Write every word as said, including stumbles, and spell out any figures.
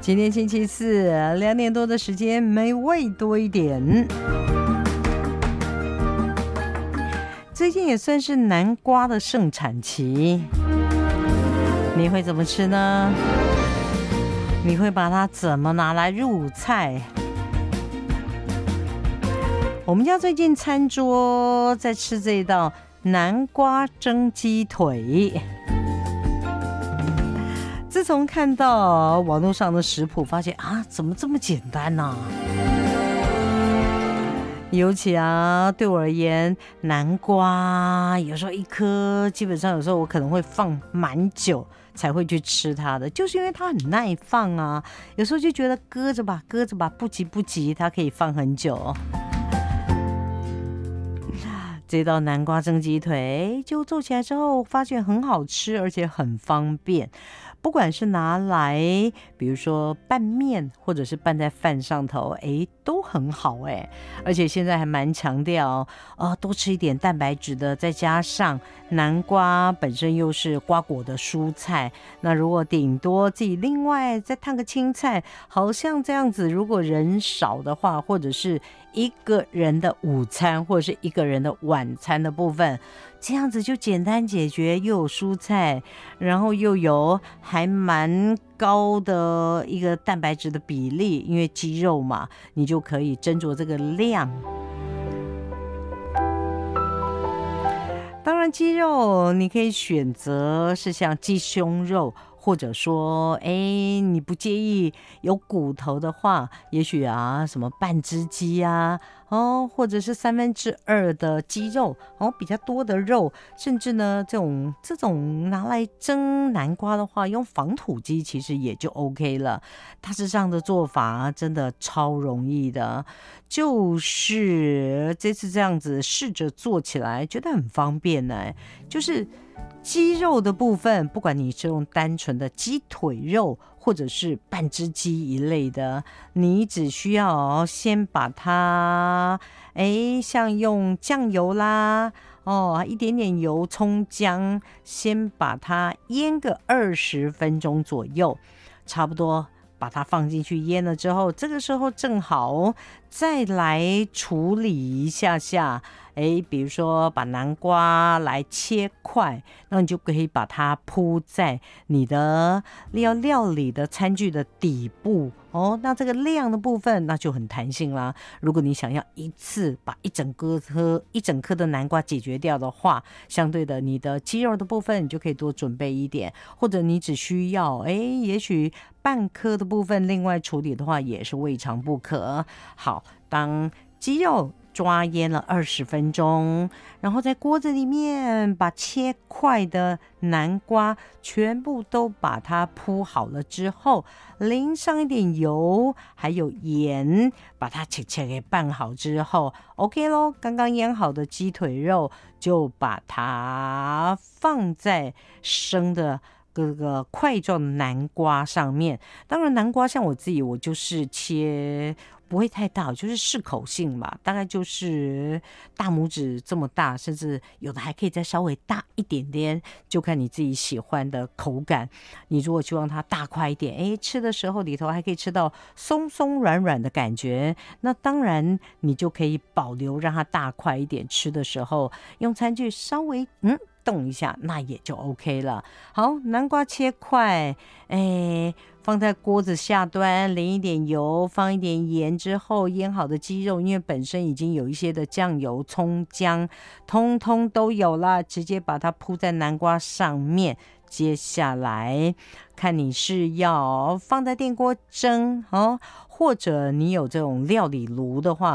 今天星期四，两点多的时间，美味多一点。最近也算是南瓜的盛产期，你会怎么吃呢？你会把它怎么拿来入菜？我们家最近餐桌在吃这一道南瓜蒸鸡腿。自从看到网络上的食谱，发现啊，怎么这么简单呢、啊？尤其啊，对我而言，南瓜有时候一颗，基本上有时候我可能会放蛮久才会去吃它的，就是因为它很耐放啊。有时候就觉得搁着吧，搁着吧，不急不急，它可以放很久。这道南瓜蒸鸡腿就做起来之后，发现很好吃，而且很方便。不管是拿来比如说拌面或者是拌在饭上头，哎，都很好哎。而且现在还蛮强调呃，多吃一点蛋白质的，再加上南瓜本身又是瓜果的蔬菜，那如果顶多自己另外再烫个青菜，好像这样子，如果人少的话，或者是一个人的午餐或者是一个人的晚餐的部分，这样子就简单解决，又有蔬菜，然后又有还蛮高的一个蛋白质的比例，因为鸡肉嘛，你就可以斟酌这个量。当然鸡肉你可以选择是像鸡胸肉，或者说哎，你不介意有骨头的话，也许啊什么半只鸡啊，哦，或者是三分之二的鸡肉，哦，比较多的肉，甚至呢这种这种拿来蒸南瓜的话，用防土鸡其实也就 OK 了。大致上的做法真的超容易的，就是这次这样子试着做起来，觉得很方便呢。就是鸡肉的部分，不管你是用单纯的鸡腿肉或者是半只鸡一类的，你只需要先把它哎，像用酱油啦哦，一点点油葱姜，先把它腌个二十分钟左右，差不多把它放进去腌了之后，这个时候正好再来处理一下下，哎，比如说把南瓜来切块，那你就可以把它铺在你的要料理的餐具的底部哦。那这个量的部分那就很弹性啦。如果你想要一次把一整颗一整颗的南瓜解决掉的话，相对的你的鸡肉的部分你就可以多准备一点，或者你只需要哎，也许半颗的部分另外处理的话，也是未尝不可。好，当鸡肉抓腌了二十分钟，然后在锅子里面把切块的南瓜全部都把它铺好了之后，淋上一点油还有盐，把它切切给拌好之后 OK 咯，刚刚腌好的鸡腿肉就把它放在生的各个块状的南瓜上面。当然南瓜像我自己，我就是切不会太大，就是适口性吧，大概就是大拇指这么大，甚至有的还可以再稍微大一点点，就看你自己喜欢的口感。你如果希望它大块一点，哎，吃的时候里头还可以吃到松松软软的感觉，那当然你就可以保留让它大块一点，吃的时候用餐具稍微嗯动一下，那也就 OK 了。好，南瓜切块，哎，放在锅子下端，淋一点油，放一点盐之后，腌好的鸡肉，因为本身已经有一些的酱油、葱姜，通通都有了，直接把它铺在南瓜上面。接下来看你是要放在电锅蒸哦，或者你有这种料理炉的话，